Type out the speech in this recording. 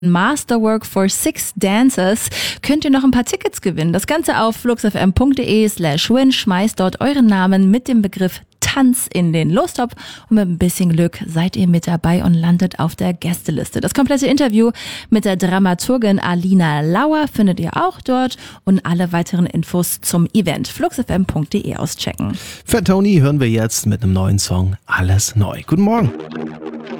Masterwork for 6 Dancers könnt ihr noch ein paar Tickets gewinnen. Das Ganze auf fluxfm.de/win. Schmeißt dort euren Namen mit dem Begriff Tanz in den Lostopf und mit ein bisschen Glück seid ihr mit dabei und landet auf der Gästeliste. Das komplette Interview mit der Dramaturgin Alina Lauer findet ihr auch dort und alle weiteren Infos zum Event fluxfm.de auschecken. Fat Tony hören wir jetzt mit einem neuen Song Alles neu. Guten Morgen.